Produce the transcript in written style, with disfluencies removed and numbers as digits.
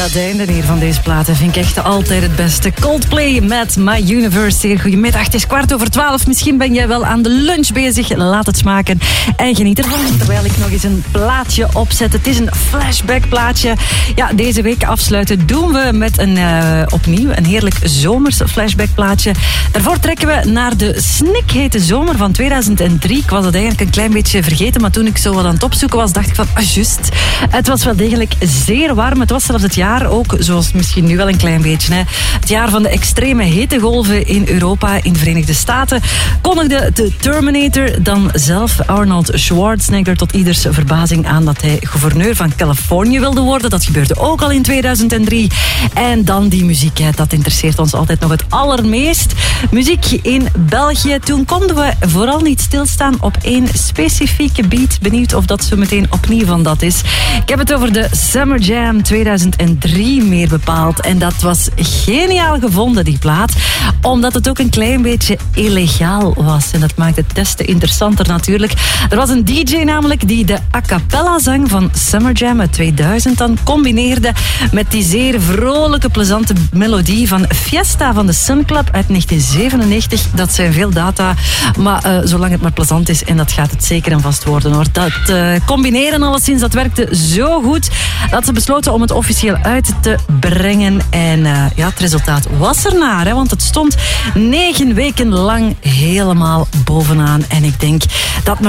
dat einde hier van deze platen vind ik echt altijd het beste. Coldplay met My Universe. Zeer goedemiddag, het is 11:15. Misschien ben jij wel aan de lunch bezig. Laat het smaken en geniet ervan. Terwijl ik nog eens een plaatje opzet. Het is een flashback plaatje. Ja, deze week afsluiten doen we met opnieuw een heerlijk zomers flashback plaatje. Daarvoor trekken we naar de snikhete zomer van 2003. Ik was dat eigenlijk een klein beetje vergeten, maar toen ik zo wat aan het opzoeken was, dacht ik van, juist. Het was wel degelijk zeer warm. Het was zelfs het jaar ook, zoals misschien nu wel een klein beetje, hè, het jaar van de extreme hittegolven in Europa, in de Verenigde Staten, kondigde de Terminator dan zelf, Arnold Schwarzenegger, tot ieders verbazing aan dat hij gouverneur van Californië wilde worden. Dat gebeurde ook al in 2003. En dan die muziek, hè, dat interesseert ons altijd nog het allermeest. Muziek in België. Toen konden we vooral niet stilstaan op één specifieke beat. Benieuwd of dat zo meteen opnieuw van dat is. Ik heb het over de Summer Jam 2003 meer bepaald. En dat was geniaal gevonden, die plaat. Omdat het ook een klein beetje illegaal was. En dat maakt het des te interessanter natuurlijk. Er was een DJ namelijk die de a cappella zang van Summer Jam uit 2000 dan combineerde met die zeer vrolijke, plezante melodie van Fiesta van de Sun Club uit 1997. Dat zijn veel data, maar zolang het maar plezant is, en dat gaat het zeker en vast worden hoor. Dat combineren alleszins, dat werkte zo goed dat ze besloten om het officieel uit te brengen. En ja, het resultaat was ernaar, hè, want het stond 9 weken lang helemaal bovenaan. En ik denk dat